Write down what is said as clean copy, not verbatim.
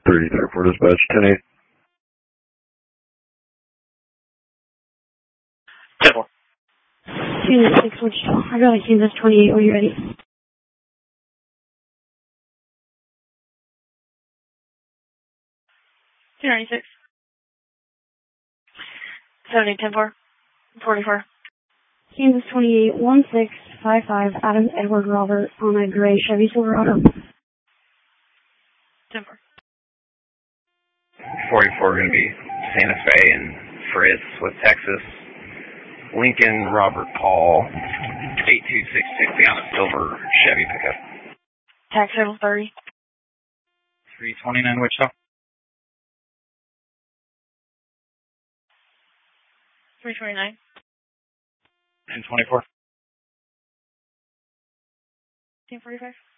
33 for dispatch, 10-8. 10-4. Kansas 6, Wichita. I got a Kansas 28. Are you ready? Two-96. 70-10-4. 44. Kansas 28, 1655, Adams Edward Robert on a gray Chevy Silverado. 10-4. 44 going to be Santa Fe and Fritz with Texas. Lincoln, Robert Paul, 8260 on a silver Chevy pickup. Tax total 30. 329 Wichita. 329. And 24. 1045.